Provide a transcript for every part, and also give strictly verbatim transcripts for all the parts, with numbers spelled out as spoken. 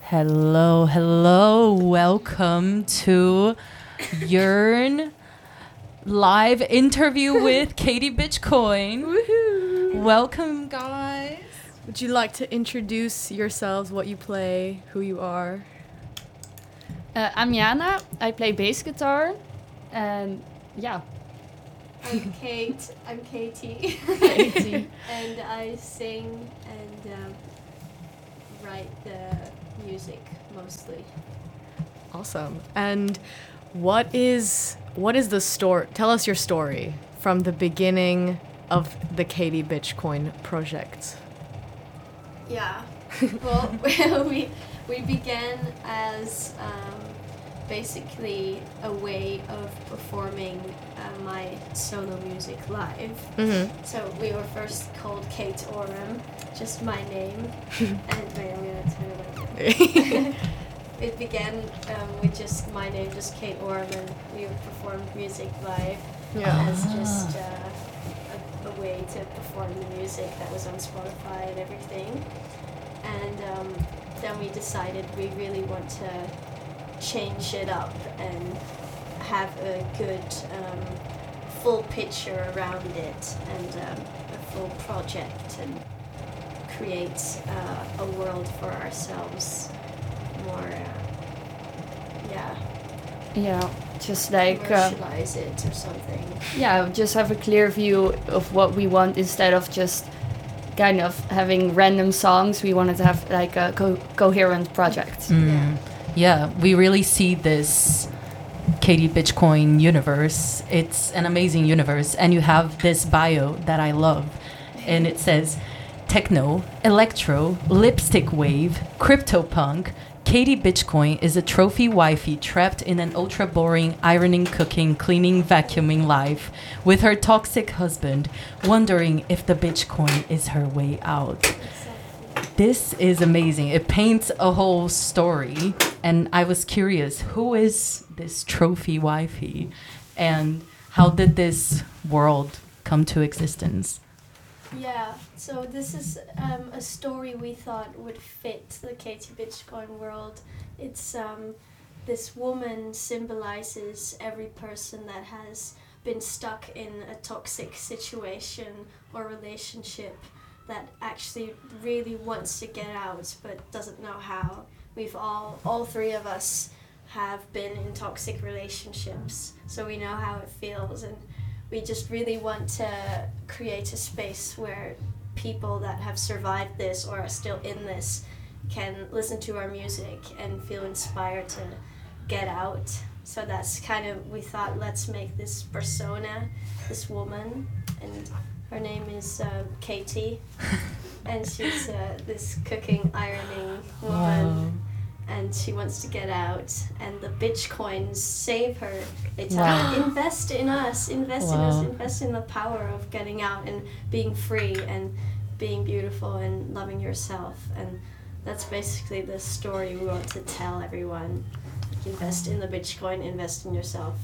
Hello, hello. Welcome to Yearn live interview with Katie Bitchcoin. Woohoo! Welcome, guys. Would you like to introduce yourselves, what you play, who you are? Uh, I'm Jana. I play bass guitar, and yeah. I'm Kate. I'm Katie. Katie. And I sing and um, write the music mostly. Awesome. And what is what is the story? Tell us your story from the beginning of the Katie Bitchcoin project. Yeah. Well, we we began as um, basically a way of performing uh, my solo music live. Mm-hmm. So we were first called Kate Oram, just my name. And wait, I'm gonna turn it like It began um, with just my name, just Kate Oram, and we performed music live Yeah. as just uh, a, a way to perform the music that was on Spotify and everything. And um, then we decided we really want to change it up and have a good um, full picture around it and um, a full project and create uh, a world for ourselves more, uh, yeah, Yeah, just like uh, commercialize it or something. yeah, just have a clear view of what we want instead of just kind of having random songs. We wanted to have like a co- coherent project. Mm. Yeah. Yeah, we really see this Katie Bitchcoin universe. It's an amazing universe. And you have this bio that I love. And it says techno, electro, lipstick wave, crypto-punk. Katie Bitchcoin is a trophy wifey trapped in an ultra-boring ironing, cooking, cleaning, vacuuming life with her toxic husband, wondering if the Bitchcoin is her way out. Exactly. This is amazing. It paints a whole story. And I was curious, who is this trophy wifey? And how did this world come to existence? Yeah, so this is um, a story we thought would fit the Katie Bitchcoin world. It's um, this woman symbolizes every person that has been stuck in a toxic situation or relationship that actually really wants to get out but doesn't know how. We've all, all three of us have been in toxic relationships, so we know how it feels, and we just really want to create a space where people that have survived this or are still in this can listen to our music and feel inspired to get out. So that's kind of, we thought, let's make this persona, this woman, and her name is uh, Katie, and she's uh, this cooking, ironing woman. Wow. And she wants to get out, and the Bitchcoins save her. They tell Wow. her, invest in us, invest in us, Wow. invest in the power of getting out and being free and being beautiful and loving yourself. And that's basically the story we want to tell everyone. Like, invest in the Bitchcoin, invest in yourself.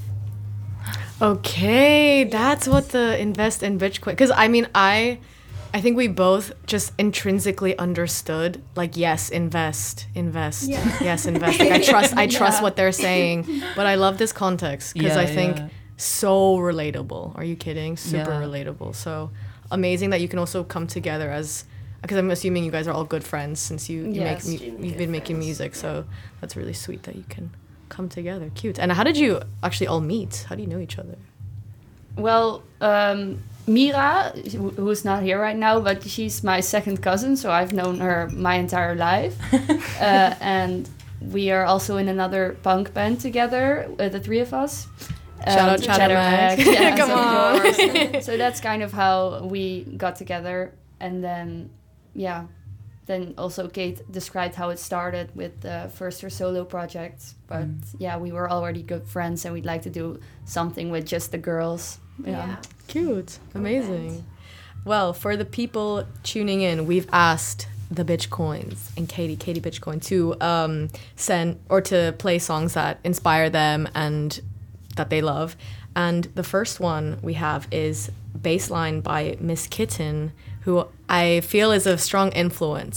Okay, that's what the invest in Bitcoin. Because I mean, I, I think we both just intrinsically understood. Like, yes, invest, invest, Yeah. yes, invest. Like, I trust, I trust Yeah. what they're saying. But I love this context because Yeah, I think yeah. so relatable. Are you kidding? Super Yeah. relatable. So amazing that you can also come together as. Because I'm assuming you guys are all good friends since you, you Yes. make mu- Extremely you've good been making friends, music. yeah. So that's really sweet that you can come together. Cute. And how did you actually all meet? How do you know each other? Well, um, Mira, who- who's not here right now, but she's my second cousin, so I've known her my entire life. uh, and we are also in another punk band together, uh, the three of us. Shout out Um, Chattermack. yes, Come of on. course. So that's kind of how we got together. And then, yeah, then also Kate described how it started with the first her solo project. But Mm. yeah, we were already good friends and we'd like to do something with just the girls. Yeah. Cute. Amazing. band. Well, for the people tuning in, we've asked the Bitchcoins and Katie, Katie Bitchcoin, to um, send or to play songs that inspire them and that they love. And the first one we have is Baseline by Miss Kitten, who I feel is a strong influence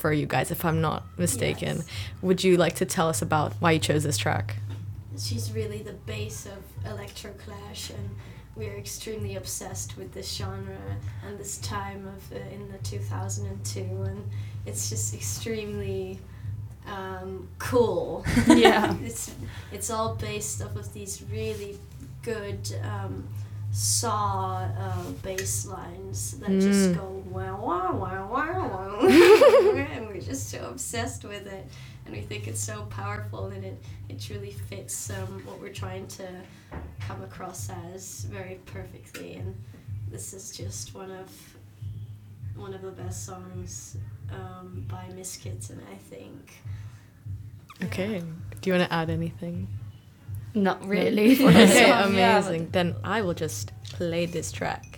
for you guys, if I'm not mistaken. Yes. Would you like to tell us about why you chose this track? She's really the base of Electroclash, and we're extremely obsessed with this genre and this time of uh, in the two thousand two, and it's just extremely um, cool. Yeah. it's it's all based off of these really good um, saw uh, bass lines that Mm. just go wow wow wow wow wow, and we're just so obsessed with it, and we think it's so powerful, and it it truly fits um, what we're trying to come across as very perfectly. And this is just one of one of the best songs um, by Miss Kitten, I think. Okay. Do you want to add anything? Not really. For this Okay, song, yeah, amazing. Then I will just play this track.